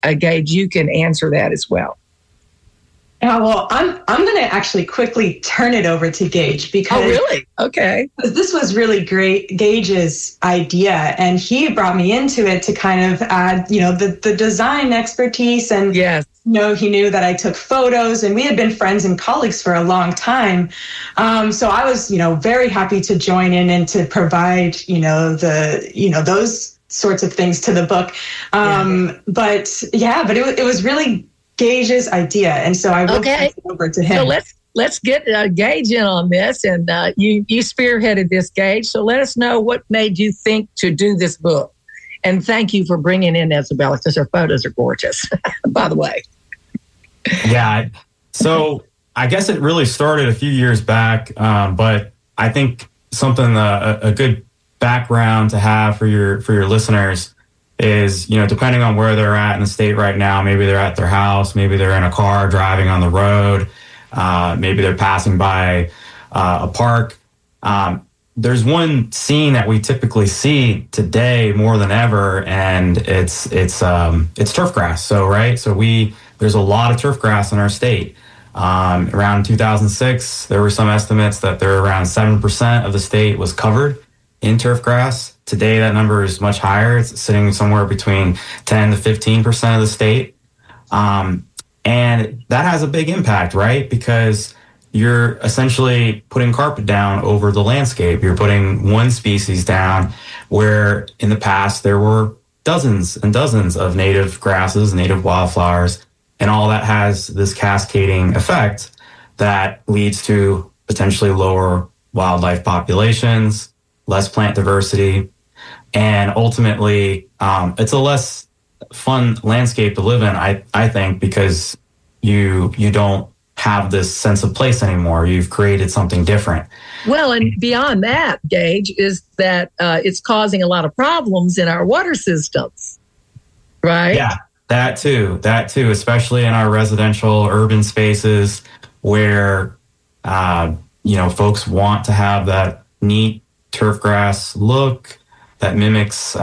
Gage, you can answer that as well. Yeah, well, I'm going to actually quickly turn it over to Gage because really? Okay. This was really great, Gage's idea, and he brought me into it to kind of add, the design expertise, and yes. He knew that I took photos, and we had been friends and colleagues for a long time. So I was, very happy to join in and to provide, those sorts of things to the book. But it was really Gage's idea, and so I will pass it over to him. So let's get Gage in on this, and you spearheaded this, Gage. So let us know what made you think to do this book, and thank you for bringing in Isabella because her photos are gorgeous, by the way. Yeah, so I guess it really started a few years back, but I think something a good background to have for your listeners is, depending on where they're at in the state right now, maybe they're at their house, maybe they're in a car driving on the road, maybe they're passing by a park. There's one scene that we typically see today more than ever, and it's turf grass. So there's a lot of turf grass in our state. Around 2006, there were some estimates that around 7% of the state was covered in turf grass. Today, that number is much higher. It's sitting somewhere between 10 to 15% of the state. And that has a big impact, right? Because you're essentially putting carpet down over the landscape. You're putting one species down where in the past there were dozens and dozens of native grasses, native wildflowers, and all that has this cascading effect that leads to potentially lower wildlife populations, less plant diversity, and ultimately it's a less fun landscape to live in, I think, because you don't have this sense of place anymore. You've created something different. Well, and beyond that, Gage, is that it's causing a lot of problems in our water systems, right? Yeah, that too, especially in our residential urban spaces where, folks want to have that neat turf grass look that mimics,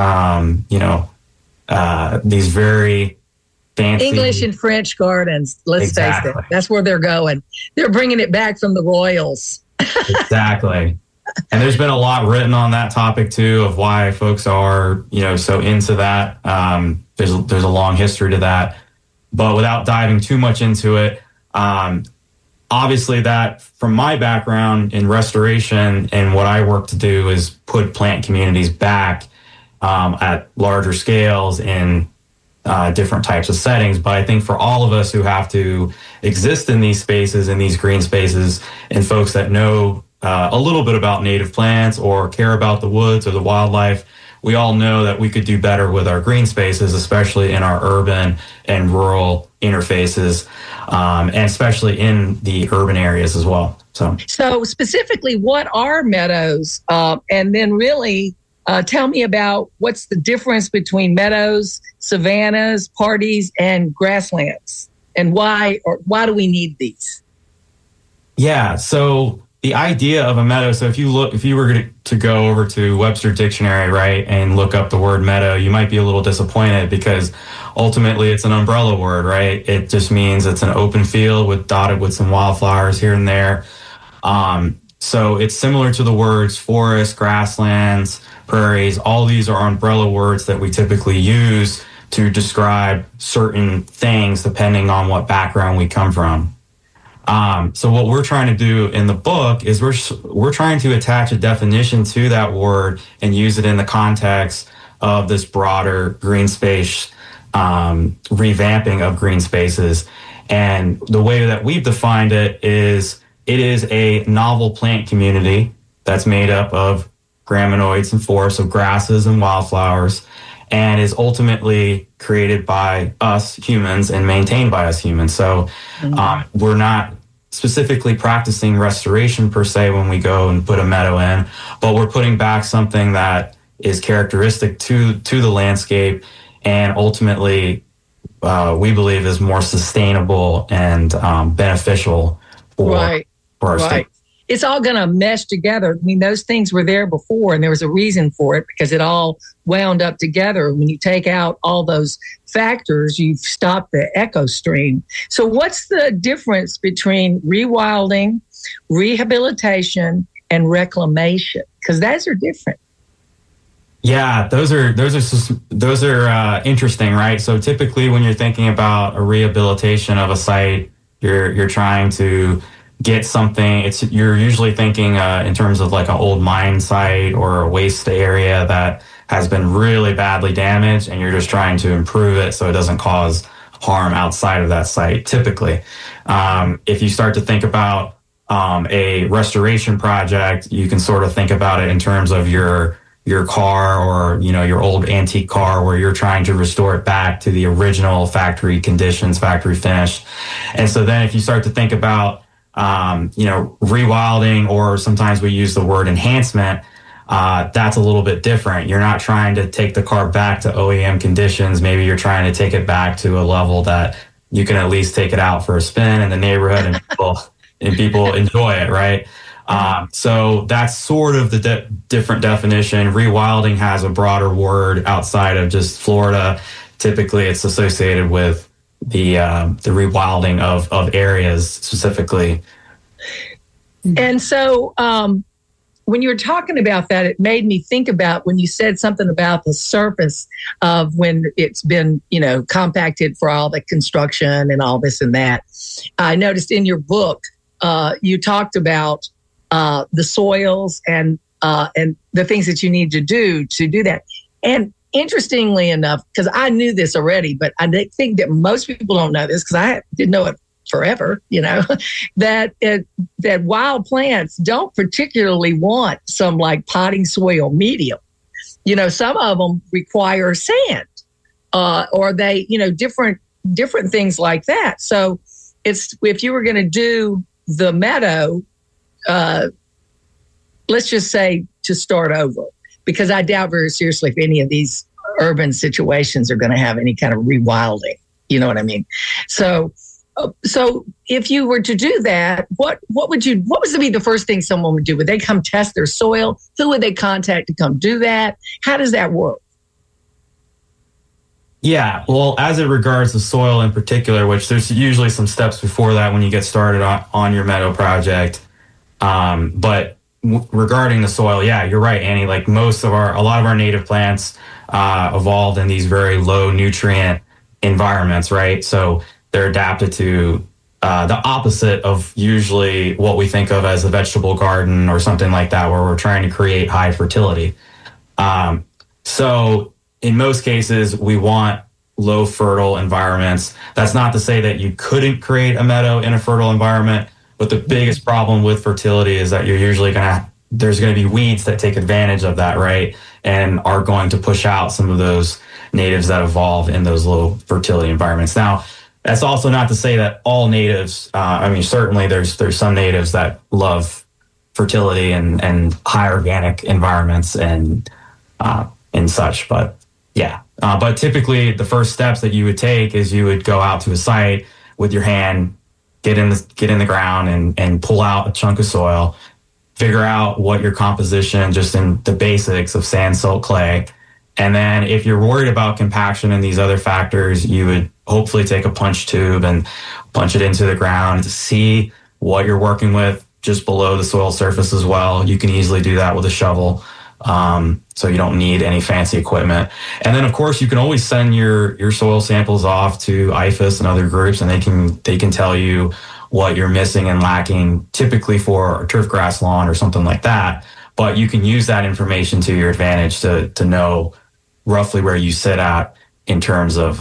these very fancy English and French gardens. Let's face it. That's where they're going. They're bringing it back from the Royals. Exactly. And there's been a lot written on that topic too, of why folks are, so into that. There's a long history to that, but without diving too much into it, obviously that from my background in restoration and what I work to do is put plant communities back at larger scales in different types of settings. But I think for all of us who have to exist in these spaces, in these green spaces, and folks that know a little bit about native plants or care about the woods or the wildlife, we all know that we could do better with our green spaces, especially in our urban and rural interfaces, and especially in the urban areas as well. So specifically, what are meadows? And then really tell me about what's the difference between meadows, savannas, parties, and grasslands, and why do we need these? Yeah, so the idea of a meadow, so if you were to go over to Webster Dictionary, right, and look up the word meadow, you might be a little disappointed because ultimately it's an umbrella word, right? It just means it's an open field dotted with some wildflowers here and there. So it's similar to the words forest, grasslands, prairies. All these are umbrella words that we typically use to describe certain things depending on what background we come from. So what we're trying to do in the book is we're trying to attach a definition to that word and use it in the context of this broader green space, revamping of green spaces. And the way that we've defined it is a novel plant community that's made up of graminoids and forests of grasses and wildflowers, and is ultimately created by us humans and maintained by us humans. So we're not specifically practicing restoration per se when we go and put a meadow in, but we're putting back something that is characteristic to the landscape and ultimately we believe is more sustainable and beneficial for our state. it's all going to mesh together. I mean, those things were there before, and there was a reason for it because it all wound up together. When you take out all those factors, you've stopped the echo stream. So what's the difference between rewilding, rehabilitation, and reclamation? Because those are different. Yeah, those are interesting, right? So typically, when you're thinking about a rehabilitation of a site, you're trying to get something. You're usually thinking in terms of like an old mine site or a waste area that has been really badly damaged, and you're just trying to improve it so it doesn't cause harm outside of that site. Typically, if you start to think about a restoration project, you can sort of think about it in terms of your car or, your old antique car where you're trying to restore it back to the original factory conditions, factory finish. And so then if you start to think about, rewilding, or sometimes we use the word enhancement, that's a little bit different. You're not trying to take the car back to OEM conditions. Maybe you're trying to take it back to a level that you can at least take it out for a spin in the neighborhood and people enjoy it, right? So that's sort of the different definition. Rewilding has a broader word outside of just Florida. Typically, it's associated with the rewilding of areas specifically. And so when you were talking about that, it made me think about when you said something about the surface of when it's been, compacted for all the construction and all this and that. I noticed in your book, you talked about the soils and the things that you need to do that. And interestingly enough, because I knew this already, but I think that most people don't know this because I didn't know it forever, that wild plants don't particularly want some like potting soil medium. Some of them require sand or they, different things like that. So if you were going to do the meadow, let's just say to start over, because I doubt very seriously if any of these urban situations are going to have any kind of rewilding. You know what I mean? So if you were to do that, what would be the first thing someone would do? Would they come test their soil? Who would they contact to come do that? How does that work? Yeah, well, as it regards the soil in particular, which there's usually some steps before that when you get started on your meadow project. But regarding the soil, yeah, you're right, Annie. Like a lot of our native plants evolved in these very low nutrient environments, right? So they're adapted to the opposite of usually what we think of as a vegetable garden or something like that, where we're trying to create high fertility. So in most cases, we want low fertile environments. That's not to say that you couldn't create a meadow in a fertile environment, but the biggest problem with fertility is that you're usually there's going to be weeds that take advantage of that, right? And are going to push out some of those natives that evolve in those low fertility environments. Now, that's also not to say that all natives, certainly there's some natives that love fertility and high organic environments and such, but yeah. But typically the first steps that you would take is you would go out to a site with your hand, get in the ground and pull out a chunk of soil, figure out what your composition, just in the basics of sand, silt, clay. And then if you're worried about compaction and these other factors, you would hopefully take a punch tube and punch it into the ground to see what you're working with just below the soil surface as well. You can easily do that with a shovel. So you don't need any fancy equipment. And then of course you can always send your soil samples off to IFAS and other groups, and they can tell you what you're missing and lacking, typically for a turf grass lawn or something like that. But you can use that information to your advantage to know roughly where you sit at in terms of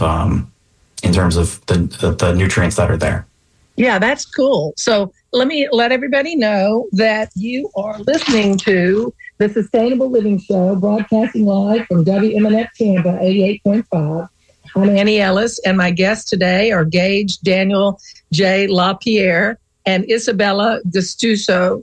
the nutrients that are there. Yeah, that's cool. So let me let everybody know that you are listening to the Sustainable Living Show, broadcasting live from WMNF Tampa 88.5. I'm Annie Ellis, and my guests today are Gage Daniel J. LaPierre and Isabella Gattuso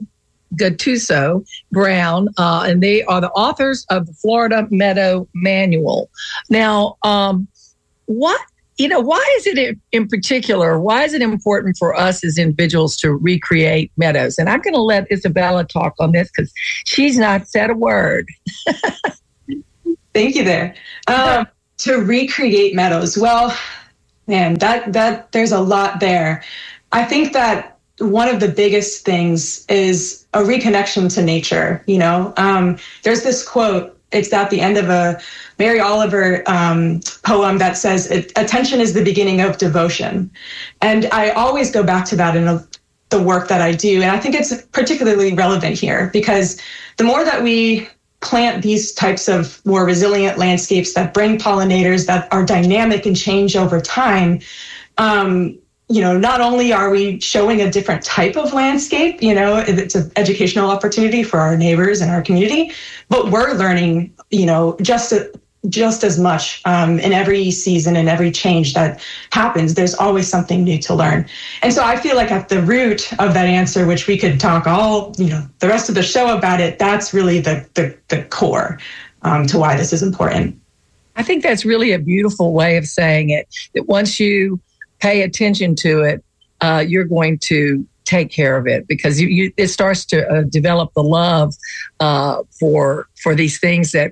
Brown, and they are the authors of the Florida Meadow Manual. Now, what why is it in particular, why is it important for us as individuals to recreate meadows? And I'm going to let Isabella talk on this because she's not said a word. Thank you there. To recreate meadows. Well, man, that there's a lot there. I think that one of the biggest things is a reconnection to nature. There's this quote. It's at the end of a Mary Oliver poem that says, "Attention is the beginning of devotion." And I always go back to that in the work that I do. And I think it's particularly relevant here because the more that we plant these types of more resilient landscapes that bring pollinators, that are dynamic and change over time, not only are we showing a different type of landscape, it's an educational opportunity for our neighbors and our community, but we're learning, just as much in every season and every change that happens. There's always something new to learn. And so I feel like at the root of that answer, which we could talk the rest of the show about it, that's really the core to why this is important. I think that's really a beautiful way of saying it, that once you pay attention to it, you're going to take care of it because it starts to develop the love for these things that,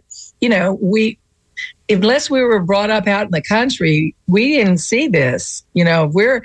unless we were brought up out in the country, we didn't see this. We're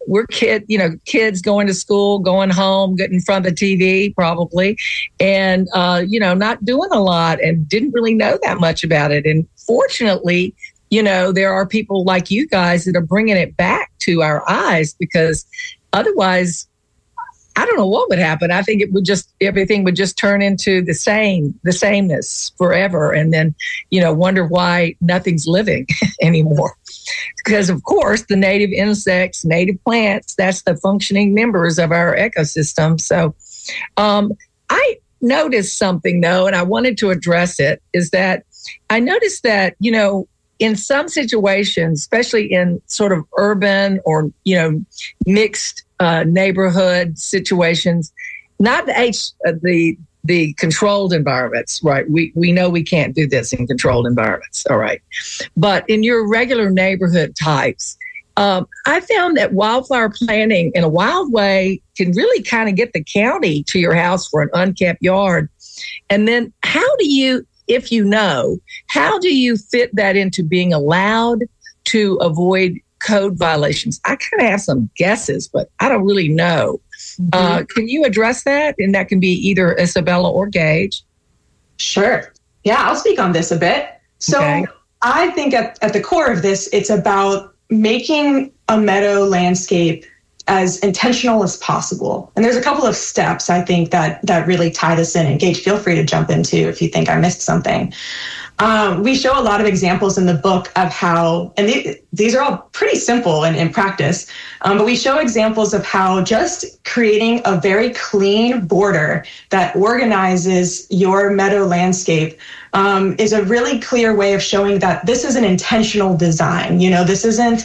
kids going to school, going home, getting in front of the TV probably, and, not doing a lot and didn't really know that much about it. And fortunately, there are people like you guys that are bringing it back to our eyes because otherwise, I don't know what would happen. I think everything would just turn into the sameness forever. And then, wonder why nothing's living anymore. Because of course, the native insects, native plants, that's the functioning members of our ecosystem. So I noticed something though, and I wanted to address it, is that I noticed that, in some situations, especially in sort of urban or, mixed neighborhood situations, not the controlled environments, right? We know we can't do this in controlled environments, all right. But in your regular neighborhood types, I found that wildflower planting in a wild way can really kind of get the county to your house for an unkept yard. And then if how do you fit that into being allowed to avoid code violations? I kind of have some guesses, but I don't really know. Mm-hmm. Can you address that? And that can be either Isabella or Gage. Sure. Yeah, I'll speak on this a bit. So okay. I think at the core of this, it's about making a meadow landscape as intentional as possible. And there's a couple of steps, I think, that really tie this in. And Gage, feel free to jump in too if you think I missed something. We show a lot of examples in the book of how, and these are all pretty simple in practice, but we show examples of how just creating a very clean border that organizes your meadow landscape is a really clear way of showing that this is an intentional design. This isn't,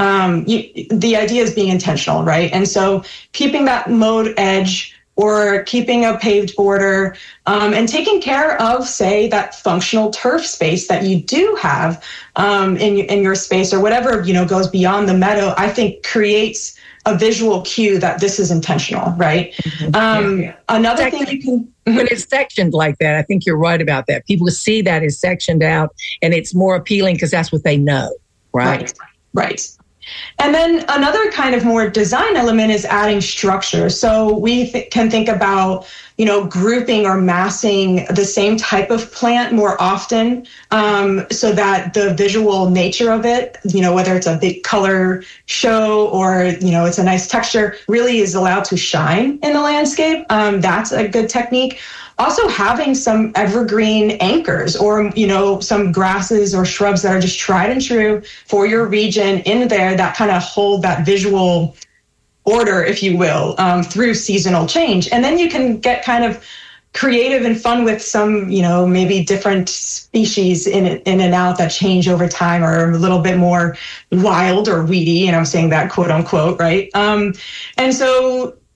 the idea is being intentional, right? And so keeping that mowed edge or keeping a paved border and taking care of, say, that functional turf space that you do have in your space or whatever, goes beyond the meadow, I think creates a visual cue that this is intentional, right? Mm-hmm. Another thing you can... When it's sectioned like that, I think you're right about that. People see that as sectioned out and it's more appealing because that's what they know, right? Right. And then another kind of more design element is adding structure. So we can think about, grouping or massing the same type of plant more often so that the visual nature of it, whether it's a big color show or, it's a nice texture, really is allowed to shine in the landscape. That's a good technique. Also having some evergreen anchors or, some grasses or shrubs that are just tried and true for your region in there that kind of hold that visual order, if you will, through seasonal change. And then you can get kind of creative and fun with some, maybe different species in and out that change over time or a little bit more wild or weedy. And I'm saying that quote unquote, right? And so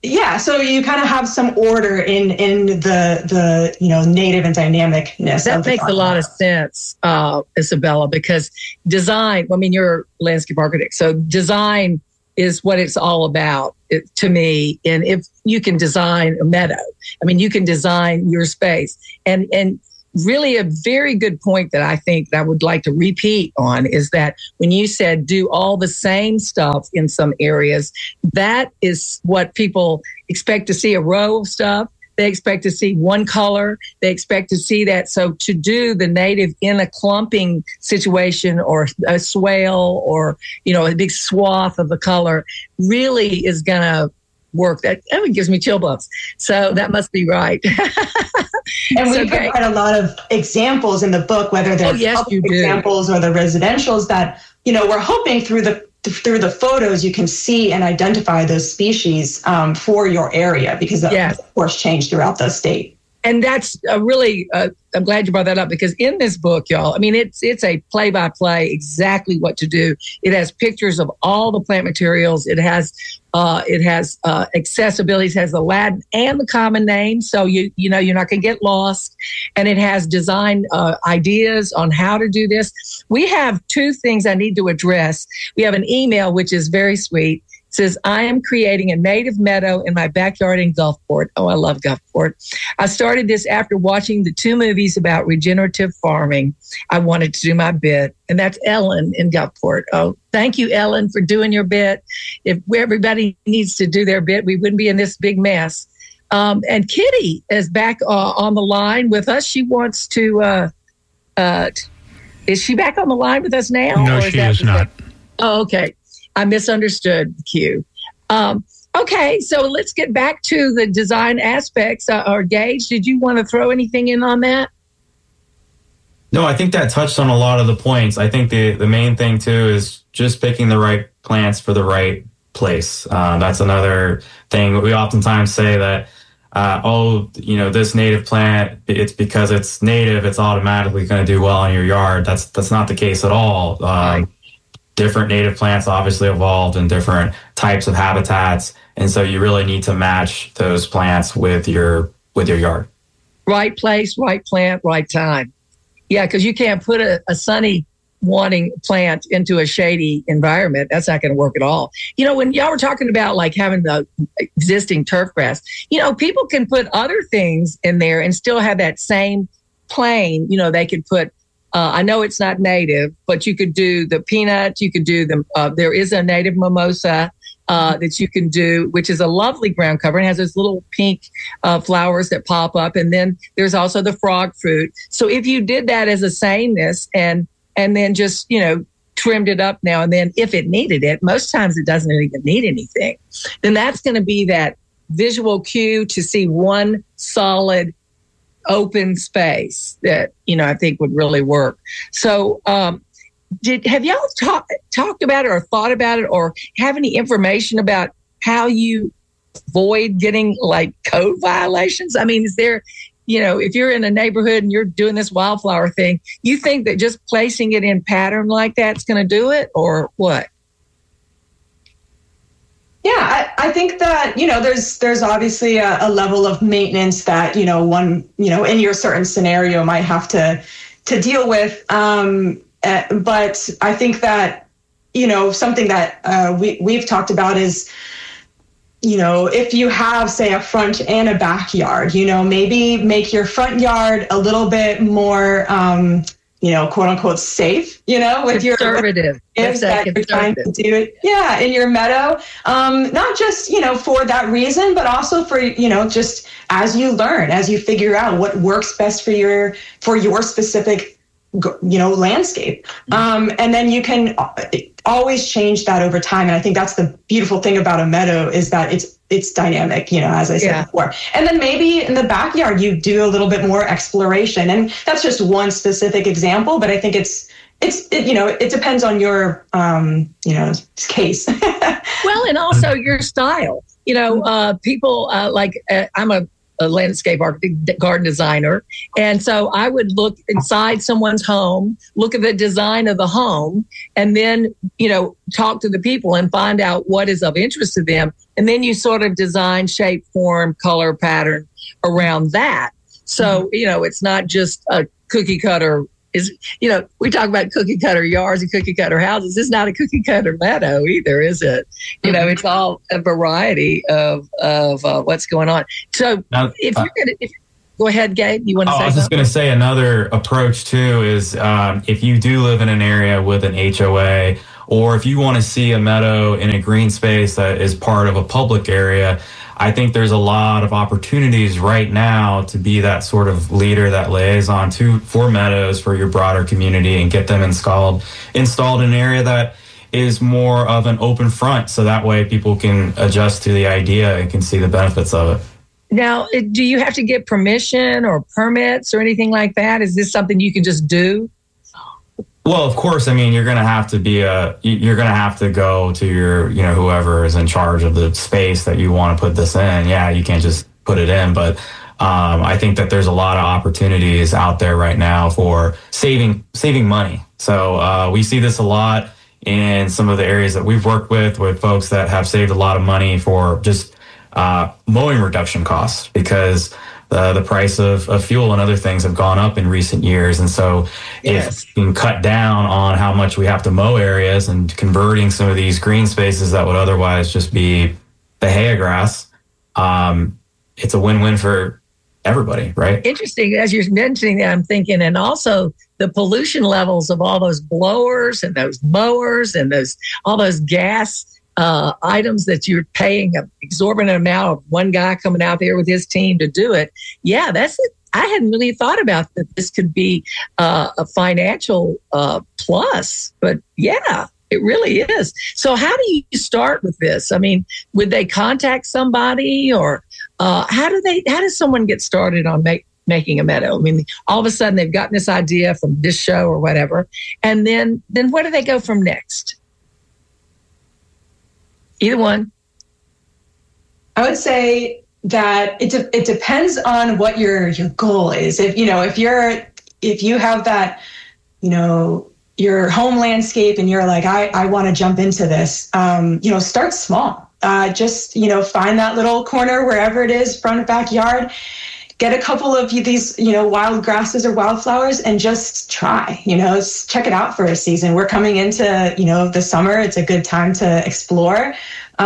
Yeah, so you kind of have some order in the native and dynamicness. That makes a lot of sense, Isabella, because design, I mean, you're a landscape architect, so design is what it's all about to me. And if you can design a meadow, I mean, you can design your space. And really a very good point that I think that I would like to repeat on is that when you said do all the same stuff in some areas, that is what people expect to see, a row of stuff. They expect to see one color. They expect to see that. So to do the native in a clumping situation or a swale or, a big swath of the color really is going to work. That gives me chill bumps. So that must be right. And we provide a lot of examples in the book, whether they're examples or the residentials that, we're hoping through the photos you can see and identify those species for your area, because of course change throughout the state. And that's really, I'm glad you brought that up, because in this book, y'all, I mean, it's a play-by-play exactly what to do. It has pictures of all the plant materials. It has accessibility. It has the Latin and the common name, so you're not going to get lost. And it has design ideas on how to do this. We have two things I need to address. We have an email, which is very sweet. Says, I am creating a native meadow in my backyard in Gulfport. Oh, I love Gulfport. I started this after watching the 2 movies about regenerative farming. I wanted to do my bit. And that's Ellen in Gulfport. Oh, thank you, Ellen, for doing your bit. If everybody needs to do their bit, we wouldn't be in this big mess. And Kitty is back on the line with us. She wants to, is she back on the line with us now? No, she is not. Oh, okay. I misunderstood the cue. Okay, so let's get back to the design aspects. Or Gage, did you want to throw anything in on that? No, I think that touched on a lot of the points. I think the main thing too is just picking the right plants for the right place. That's another thing. We oftentimes say that, this native plant, it's because it's native, it's automatically going to do well in your yard. That's not the case at all. Right. Different native plants obviously evolved in different types of habitats. And so you really need to match those plants with your yard. Right place, right plant, right time. Yeah, because you can't put a sunny wanting plant into a shady environment. That's not going to work at all. When y'all were talking about like having the existing turf grass, people can put other things in there and still have that same plane. They could put I know it's not native, but you could do the peanut. You could do there is a native mimosa that you can do, which is a lovely ground cover. It has those little pink flowers that pop up. And then there's also the frog fruit. So if you did that as a sameness and then just, trimmed it up now and then if it needed it, most times it doesn't even need anything, then that's going to be that visual cue to see one solid open space that, I think would really work. So have y'all talked about it or thought about it or have any information about how you avoid getting like code violations? I mean, is there, if you're in a neighborhood and you're doing this wildflower thing, you think that just placing it in pattern like that's going to do it or what? Yeah, I think that, there's obviously a level of maintenance that, one, in your certain scenario might have to deal with. But I think that, something that we've talked about is, if you have, say, a front and a backyard, maybe make your front yard a little bit more, quote unquote safe, with your conservative. That you're trying to do it. Yeah, in your meadow. Not just, for that reason, but also for, just as you learn, as you figure out what works best for your specific, landscape. And then you can always change that over time. And I think that's the beautiful thing about a meadow is that it's dynamic, as I said before. And then maybe in the backyard, you do a little bit more exploration. And that's just one specific example, but I think it depends on your, case. Well, and also your style. People I'm a a landscape architect, garden designer. And so I would look inside someone's home, look at the design of the home, and then, talk to the people and find out what is of interest to them. And then you sort of design, shape, form, color, pattern around that. So, it's not just a cookie cutter. We talk about cookie cutter yards and cookie cutter houses. It's not a cookie cutter meadow either, is it? It's all a variety of what's going on. So now, if you're going to, go ahead, Gabe, you want to say something? I was just going to say another approach too is if you do live in an area with an HOA, or if you want to see a meadow in a green space that is part of a public area, I think there's a lot of opportunities right now to be that sort of leader, that liaison for meadows for your broader community and get them installed in an area that is more of an open front. So that way people can adjust to the idea and can see the benefits of it. Now, do you have to get permission or permits or anything like that? Is this something you can just do? Well, of course, you're going to have to go to your, whoever is in charge of the space that you want to put this in. Yeah, you can't just put it in. But I think that there's a lot of opportunities out there right now for saving money. So we see this a lot in some of the areas that we've worked with folks that have saved a lot of money for just mowing reduction costs, because the price of fuel and other things have gone up in recent years. And so if we can cut down on how much we have to mow areas and converting some of these green spaces that would otherwise just be Bahia grass, it's a win-win for everybody, right? Interesting. As you're mentioning that, I'm thinking, and also the pollution levels of all those blowers and those mowers and all those gas items that you're paying an exorbitant amount of one guy coming out there with his team to do it. Yeah, that's it. I hadn't really thought about that. This could be a financial plus, but yeah, it really is. So how do you start with this? Would they contact somebody, or how does someone get started on making a meadow? All of a sudden they've gotten this idea from this show or whatever, and then where do they go from next? Either one. I would say that it depends on what your goal is. If you have that, your home landscape and you're like, I want to jump into this, start small. Just find that little corner wherever it is, front, backyard. Get a couple of these, wild grasses or wildflowers and just try, check it out for a season. We're coming into, the summer. It's a good time to explore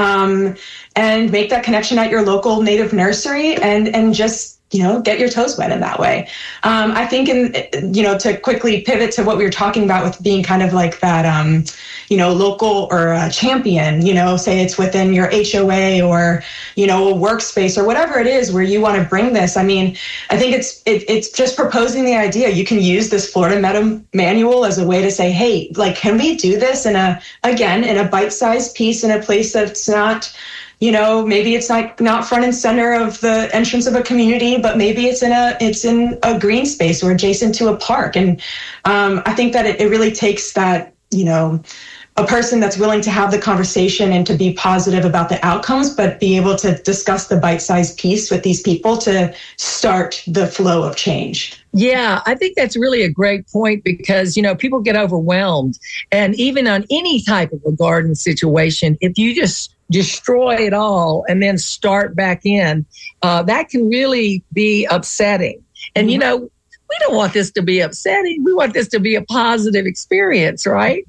and make that connection at your local native nursery and just, get your toes wet in that way. I think to quickly pivot to what we were talking about with being kind of like that, local or a champion, say it's within your HOA or, a workspace or whatever it is where you want to bring this. I think it's just proposing the idea. You can use this Florida Meadow Manual as a way to say, hey, can we do this in a bite-sized piece in a place that's not, maybe it's not front and center of the entrance of a community, but maybe it's in a green space or adjacent to a park. And I think that it really takes that, a person that's willing to have the conversation and to be positive about the outcomes, but be able to discuss the bite-sized piece with these people to start the flow of change. Yeah, I think that's really a great point because, people get overwhelmed. And even on any type of a garden situation, if you just destroy it all and then start back in, that can really be upsetting. And, we don't want this to be upsetting. We want this to be a positive experience, right?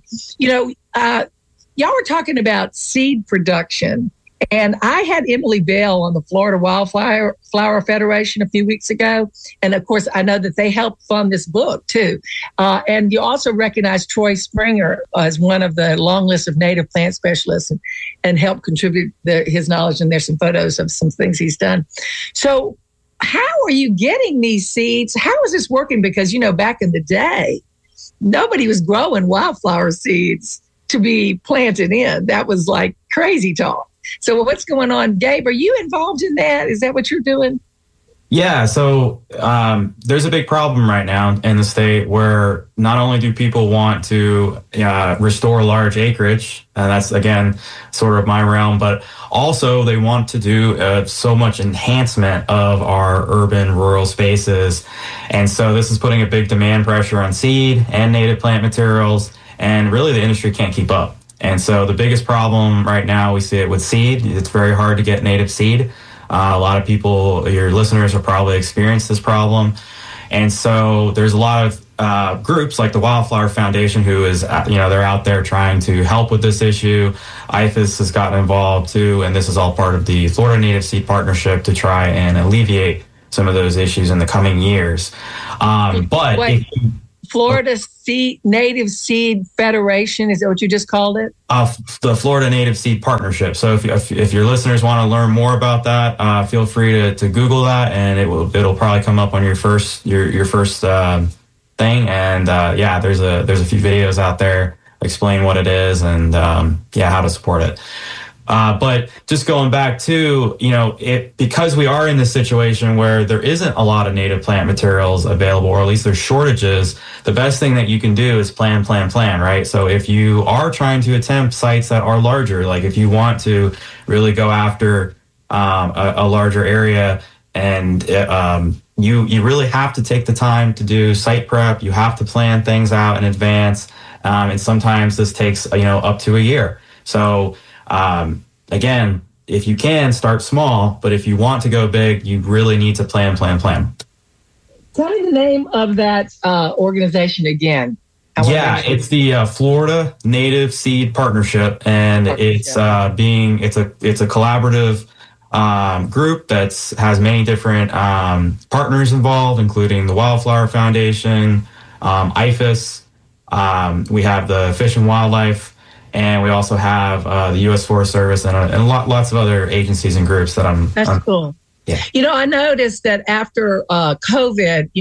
Y'all were talking about seed production. And I had Emily Bell on the Florida Wildflower Federation a few weeks ago. And of course, I know that they helped fund this book too. And you also recognize Troy Springer as one of the long list of native plant specialists and helped contribute his knowledge. And there's some photos of some things he's done. So how are you getting these seeds? How is this working? Because, back in the day, nobody was growing wildflower seeds to be planted in. That was like crazy talk. So what's going on? Gabe, are you involved in that? Is that what you're doing? Yeah, so there's a big problem right now in the state where not only do people want to restore large acreage, and that's, again, sort of my realm, but also they want to do so much enhancement of our urban rural spaces. And so this is putting a big demand pressure on seed and native plant materials, and really the industry can't keep up. And so the biggest problem right now, we see it with seed. It's very hard to get native seed. A lot of people, your listeners, have probably experienced this problem. And so there's a lot of groups like the Wildflower Foundation who is, they're out there trying to help with this issue. IFAS has gotten involved too, and this is all part of the Florida Native Seed Partnership to try and alleviate some of those issues in the coming years. Florida Native Seed Federation, is that what you just called it? The Florida Native Seed Partnership. So if your listeners want to learn more about that, feel free to Google that, and it'll probably come up on your first thing. And there's a few videos out there explain what it is and how to support it. But just going back to, because we are in this situation where there isn't a lot of native plant materials available, or at least there's shortages, the best thing that you can do is plan, right? So if you are trying to attempt sites that are larger, like if you want to really go after a larger area, and you really have to take the time to do site prep, you have to plan things out in advance, and sometimes this takes, up to a year. So, again, if you can, start small, but if you want to go big, you really need to plan. Tell me the name of that organization again. It's the Florida Native Seed Partnership, and it's a collaborative group that has many different partners involved, including the Wildflower Foundation, IFAS. We have the Fish and Wildlife. And we also have the U.S. Forest Service and lots of other agencies and groups that That's cool. Yeah. I noticed that after COVID,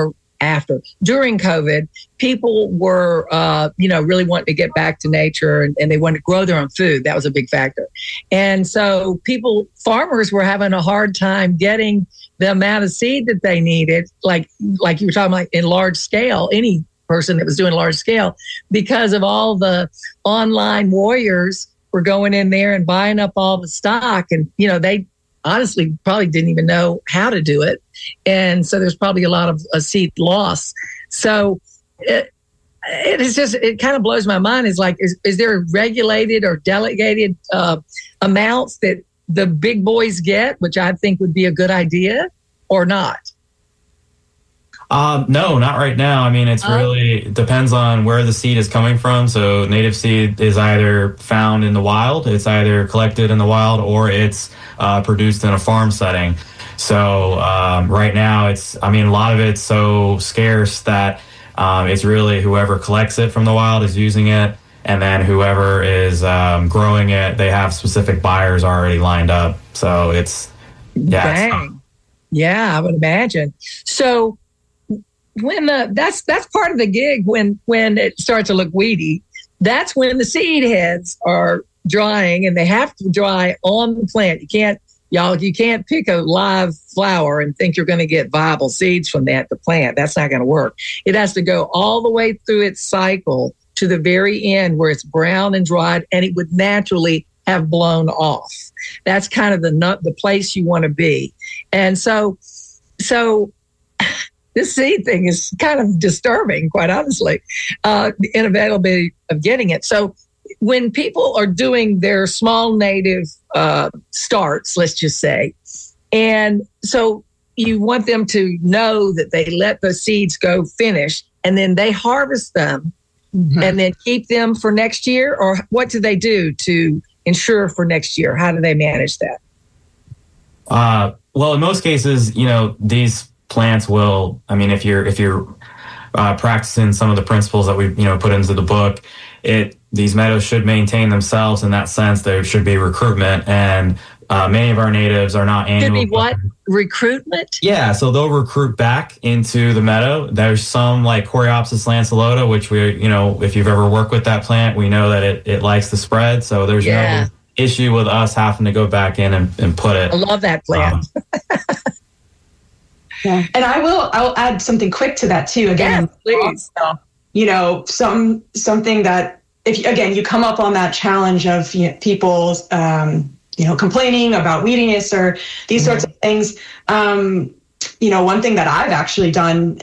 during COVID, people were, really wanting to get back to nature and they wanted to grow their own food. That was a big factor. And so farmers were having a hard time getting the amount of seed that they needed, like you were talking about in large scale, any person that was doing large scale, because of all the online warriors were going in there and buying up all the stock. And, they honestly probably didn't even know how to do it. And so there's probably a lot of seed loss. So it kind of blows my mind. It's like, is there regulated or delegated amounts that the big boys get, which I think would be a good idea, or not? No, not right now. I mean, it depends on where the seed is coming from. So native seed is either found in the wild, it's either collected in the wild, or it's produced in a farm setting. So right now a lot of it's so scarce that it's really whoever collects it from the wild is using it. And then whoever is growing it, they have specific buyers already lined up. So it's, Dang. Yeah, I would imagine. So when that's part of the gig, when it starts to look weedy, that's when the seed heads are drying, and they have to dry on the plant. You can't pick a live flower and think you're going to get viable seeds from the plant. That's not going to work. It has to go all the way through its cycle to the very end where it's brown and dried, and it would naturally have blown off. That's kind of the place you want to be. And so this seed thing is kind of disturbing, quite honestly, the inavailability of getting it. So when people are doing their small native starts, let's just say, and so you want them to know that they let the seeds go finish, and then they harvest them and then keep them for next year? Or what do they do to ensure for next year? How do they manage that? Well, in most cases, these plants will, if you're practicing some of the principles that we put into the book, these meadows should maintain themselves in that sense. There should be recruitment, and many of our natives are not annual. Should be what? Recruitment? Yeah, so they'll recruit back into the meadow. There's some like Coreopsis lanceolata, which if you've ever worked with that plant, we know that it likes to spread. So there's no issue with us having to go back in and put it. I love that plant. Yeah. And I'll add something quick to that too. Again, yes, please. Something that if again, you come up on that challenge of people, complaining about weediness or these sorts of things. One thing that I've actually done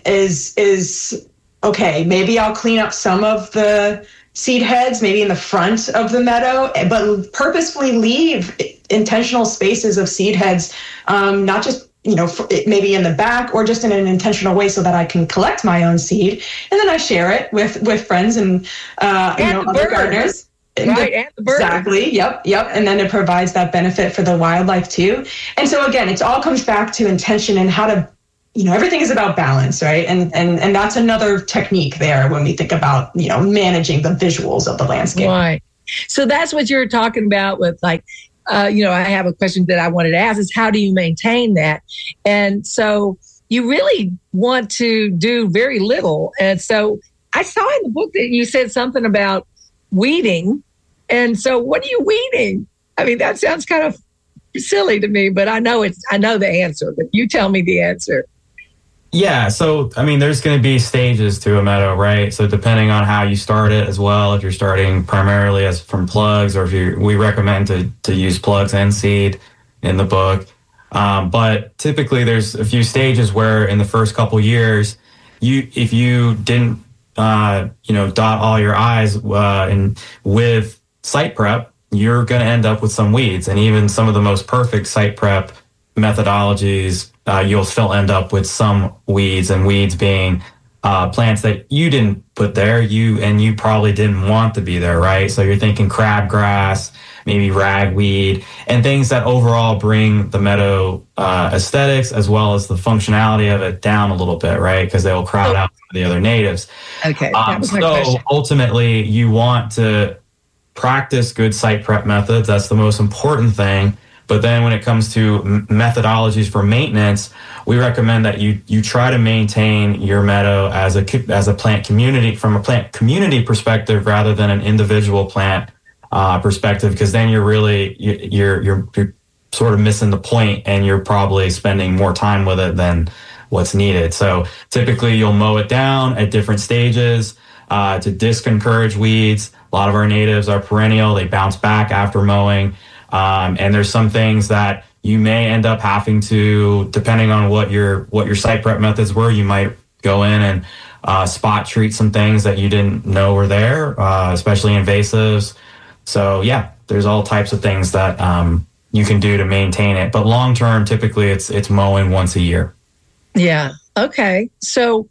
is okay, maybe I'll clean up some of the seed heads, maybe in the front of the meadow, but purposefully leave intentional spaces of seed heads, not just maybe in the back or just in an intentional way so that I can collect my own seed. And then I share it with friends and other gardeners. Right, and the birds. Exactly. Yep. And then it provides that benefit for the wildlife too. And so again, it all comes back to intention and how to, everything is about balance, right? And that's another technique there when we think about, managing the visuals of the landscape. Right. So that's what you're talking about with I have a question that I wanted to ask is how do you maintain that? And so you really want to do very little. And so I saw in the book that you said something about weeding. And so what are you weeding? I mean, that sounds kind of silly to me, but I know the answer, but you tell me the answer. Yeah. So, I mean, there's going to be stages to a meadow, right? So depending on how you start it as well, if you're starting primarily as from plugs or we recommend to use plugs and seed in the book. But typically there's a few stages where in the first couple years, if you didn't, dot all your I's and with site prep, you're going to end up with some weeds. And even some of the most perfect site prep methodologies, you'll still end up with some weeds, and weeds being plants that you didn't put there, you probably didn't want to be there, right? So you're thinking crabgrass, maybe ragweed, and things that overall bring the meadow aesthetics as well as the functionality of it down a little bit, right? Because they will crowd out the other natives. Okay, that was my question. Ultimately, you want to practice good site prep methods. That's the most important thing. But then when it comes to methodologies for maintenance, we recommend that you try to maintain your meadow as a plant community, from a plant community perspective rather than an individual plant perspective, because then you're sort of missing the point and you're probably spending more time with it than what's needed. So typically you'll mow it down at different stages to discourage weeds. A lot of our natives are perennial. They bounce back after mowing. And there's some things that you may end up having to, depending on what your site prep methods were, you might go in and spot treat some things that you didn't know were there, especially invasives. So yeah, there's all types of things that you can do to maintain it. But long term, typically it's mowing once a year. Yeah. Okay. So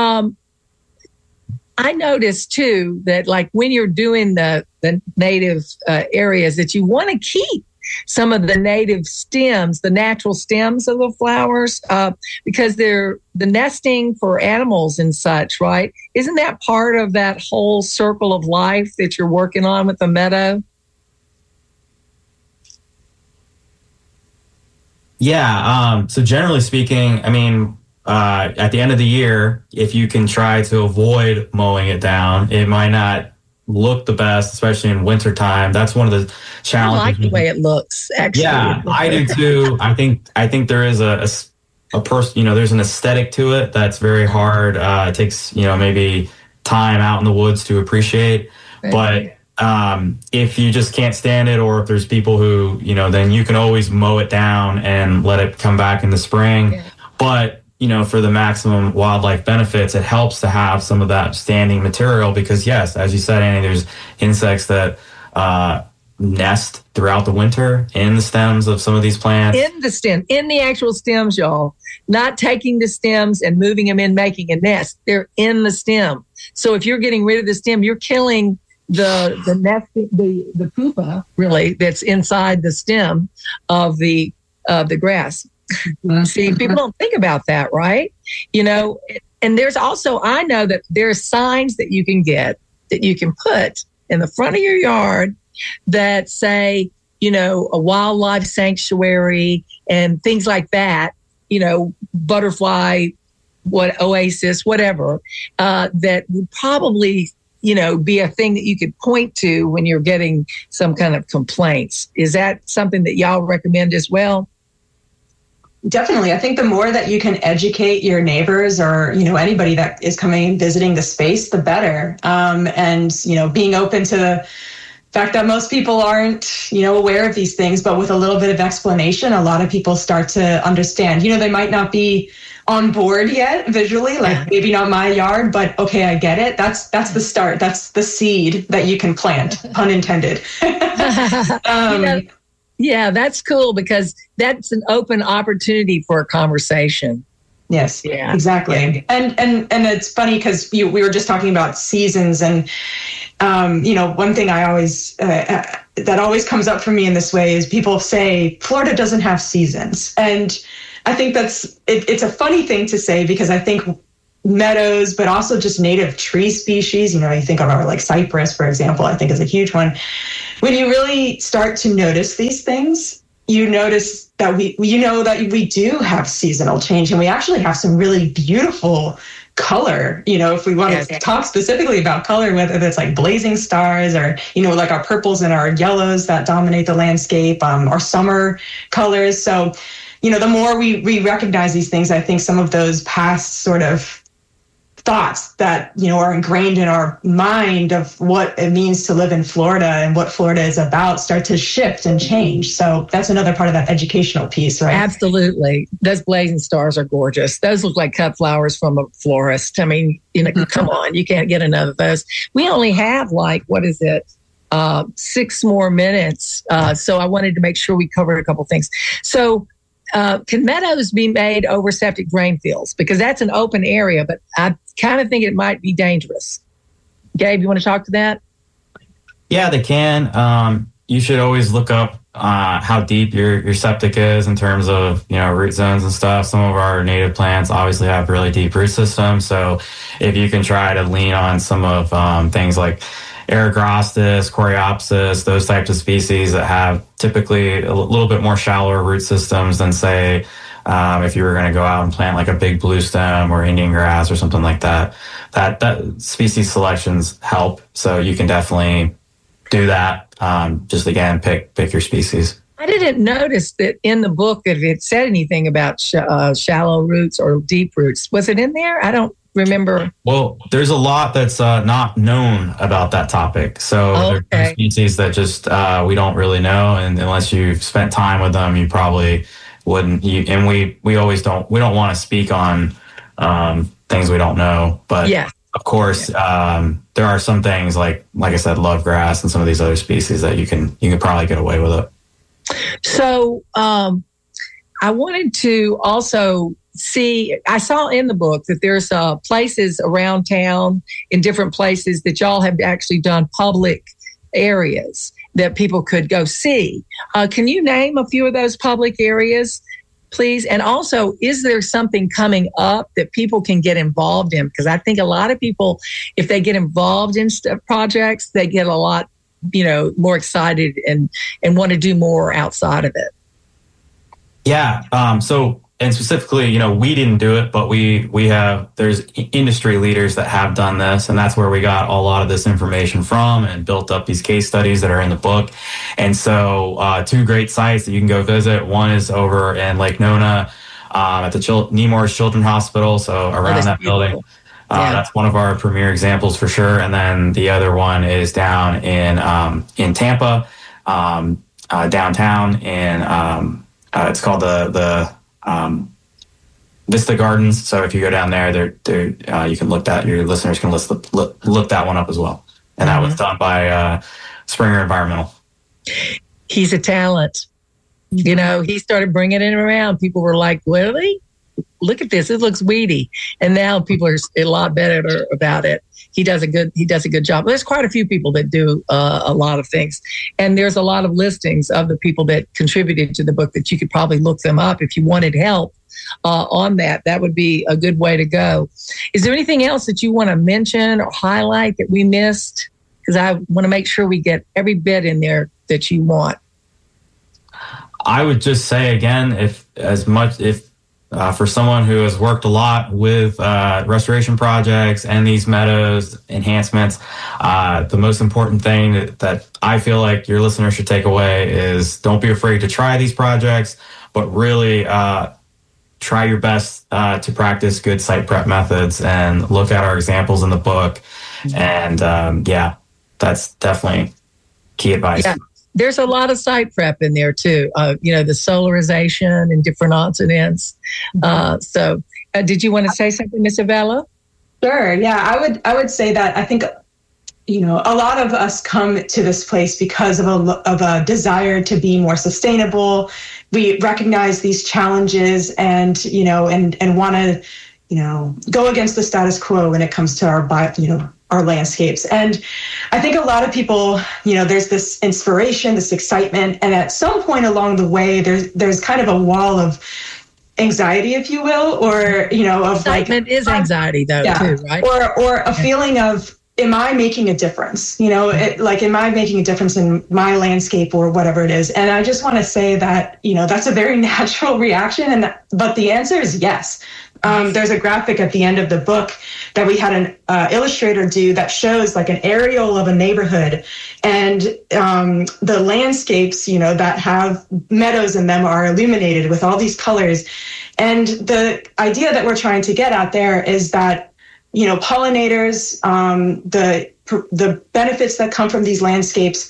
I noticed too that when you're doing the native areas, that you want to keep some of the native stems, the natural stems of the flowers, because they're the nesting for animals and such, right? Isn't that part of that whole circle of life that you're working on with the meadow? Yeah. So generally speaking, I mean, at the end of the year, if you can try to avoid mowing it down, it might not look the best, especially in wintertime. That's one of the challenges. I like the way it looks, actually. Yeah, I do too. I think there is a person, there's an aesthetic to it that's very hard. It takes, maybe time out in the woods to appreciate. Right. But if you just can't stand it, or if there's people who, then you can always mow it down and let it come back in the spring. Yeah. But for the maximum wildlife benefits, it helps to have some of that standing material because, yes, as you said, Annie, there's insects that nest throughout the winter in the stems of some of these plants. In the actual stems, y'all. Not taking the stems and moving them in, making a nest. They're in the stem. So if you're getting rid of the stem, you're killing the nesting, the pupa, really, that's inside the stem of the grass. See, people don't think about that, right? And there's also, I know that there's signs that you can get, that you can put in the front of your yard that say, a wildlife sanctuary and things like that, butterfly, oasis, whatever, that would probably, be a thing that you could point to when you're getting some kind of complaints. Is that something that y'all recommend as well? Definitely. I think the more that you can educate your neighbors or, anybody that is coming and visiting the space, the better. And, being open to the fact that most people aren't, aware of these things, but with a little bit of explanation, a lot of people start to understand. They might not be on board yet visually, like maybe not my yard, but okay, I get it. That's the start. That's the seed that you can plant, pun intended. Yeah, that's cool because that's an open opportunity for a conversation. Yes, yeah, exactly. Yeah. And it's funny because we were just talking about seasons, and one thing I always that always comes up for me in this way is people say Florida doesn't have seasons, and I think it's a funny thing to say because I think meadows, but also just native tree species. You think of our like cypress, for example, I think is a huge one. When you really start to notice these things, you notice that we do have seasonal change, and we actually have some really beautiful color. If we want to talk specifically about color, whether it's like blazing stars or, like our purples and our yellows that dominate the landscape, or summer colors. So, the more we recognize these things, I think some of those past sort of thoughts that, are ingrained in our mind of what it means to live in Florida and what Florida is about start to shift and change. So that's another part of that educational piece, right? Absolutely. Those blazing stars are gorgeous. Those look like cut flowers from a florist. I mean, come on, you can't get enough of those. We only have 6 more minutes. So I wanted to make sure we covered a couple things. So can meadows be made over septic drain fields? Because that's an open area, but I kind of think it might be dangerous. Gabe, you want to talk to that? Yeah, they can. You should always look up how deep your septic is in terms of, root zones and stuff. Some of our native plants obviously have really deep root systems. So if you can try to lean on some of things like Eragrostis, Coreopsis, those types of species that have typically a little bit more shallower root systems than, say, if you were going to go out and plant like a big blue stem or Indian grass or something like that, that species selections help. So you can definitely do that. Just again, pick your species. I didn't notice that in the book that it said anything about shallow roots or deep roots. Was it in there? I don't remember. Well, there's a lot that's not known about that topic. So there's species that just we don't really know, and unless you've spent time with them, you probably wouldn't. And we always don't want to speak on things we don't know. But of course, there are some things like I said, love grass and some of these other species that you can probably get away with it. So I wanted to also I saw in the book that there's places around town in different places that y'all have actually done public areas that people could go see. Can you name a few of those public areas, please? And also, is there something coming up that people can get involved in? Because I think a lot of people, if they get involved in projects, they get a lot, more excited and want to do more outside of it. Yeah. And specifically, we didn't do it, but there's industry leaders that have done this, and that's where we got a lot of this information from and built up these case studies that are in the book. And so 2 great sites that you can go visit. One is over in Lake Nona at the Nemours Children's Hospital, so around that building. That's one of our premier examples for sure. And then the other one is down in Tampa, downtown, and it's called the Vista Gardens. So if you go down there, you can your listeners can look that one up as well. And that was done by Springer Environmental. He's a talent. He started bringing it around. People were like, really? Look at this. It looks weedy. And now people are a lot better about it. He does a good job. There's quite a few people that do a lot of things. And there's a lot of listings of the people that contributed to the book that you could probably look them up if you wanted help on that. That would be a good way to go. Is there anything else that you want to mention or highlight that we missed? Because I want to make sure we get every bit in there that you want. I would just say again, for someone who has worked a lot with restoration projects and these meadows enhancements, the most important thing that I feel like your listeners should take away is don't be afraid to try these projects, but really try your best to practice good site prep methods and look at our examples in the book. And that's definitely key advice. Yeah. There's a lot of site prep in there too. The solarization and different odds and ends. So did you want to say something, Ms. Avella? Sure. Yeah, I would say that I think, a lot of us come to this place because of a desire to be more sustainable. We recognize these challenges and want to, go against the status quo when it comes to our landscapes. And I think a lot of people, there's this inspiration, this excitement, and at some point along the way, there's kind of a wall of anxiety, if you will, or of excitement is anxiety though, too, right? Or a feeling of, am I making a difference? Am I making a difference in my landscape or whatever it is? And I just want to say that, that's a very natural reaction. But the answer is yes. There's a graphic at the end of the book that we had an illustrator do that shows like an aerial of a neighborhood, and the landscapes, that have meadows in them are illuminated with all these colors. And the idea that we're trying to get at there is that, pollinators, the benefits that come from these landscapes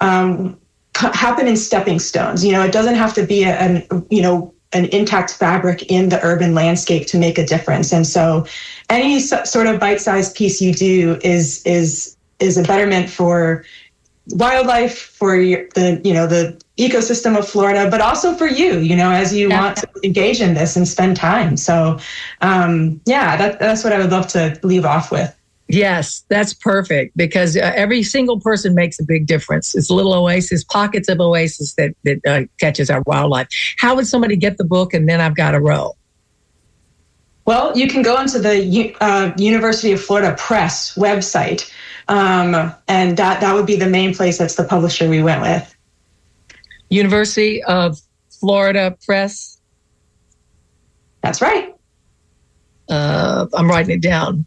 happen in stepping stones. It doesn't have to be an intact fabric in the urban landscape to make a difference. And so any sort of bite-sized piece you do is a betterment for wildlife, for the ecosystem of Florida, but also for you, as you want to engage in this and spend time. So, that's what I would love to leave off with. Yes, that's perfect, because every single person makes a big difference. It's little oasis, pockets of oasis that catches our wildlife. How would somebody get the book and then I've got to roll? Well, you can go into the University of Florida Press website, and that would be the main place. That's the publisher we went with. University of Florida Press. That's right. I'm writing it down.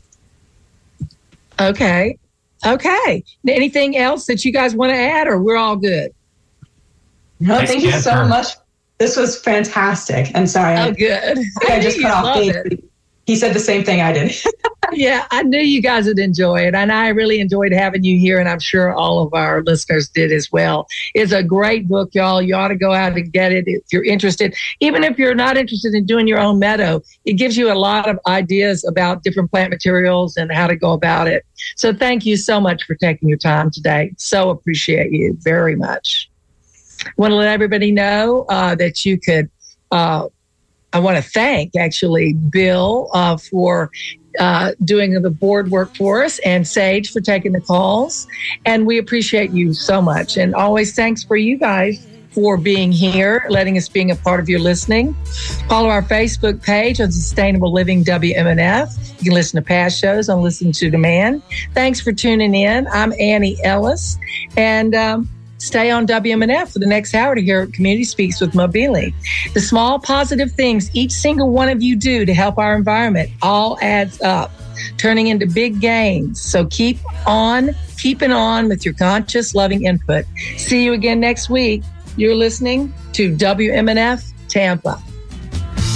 Okay. Anything else that you guys want to add, or we're all good? No, thank you so much. This was fantastic. And sorry. Good. I just cut off Dave. He said the same thing I did. Yeah, I knew you guys would enjoy it. And I really enjoyed having you here. And I'm sure all of our listeners did as well. It's a great book, y'all. You ought to go out and get it if you're interested. Even if you're not interested in doing your own meadow, it gives you a lot of ideas about different plant materials and how to go about it. So thank you so much for taking your time today. So appreciate you very much. I want to let everybody know that you could, I want to thank actually Bill for doing the board work for us, and Sage for taking the calls. And we appreciate you so much. And always thanks for you guys for being here, letting us being a part of your listening. Follow our Facebook page on Sustainable Living WMNF. You can listen to past shows on Listen to Demand. Thanks for tuning in. I'm Annie Ellis, and stay on WMNF for the next hour to hear Community Speaks with Mobili. The small positive things each single one of you do to help our environment all adds up, turning into big gains. So keeping on with your conscious, loving input. See you again next week. You're listening to WMNF Tampa.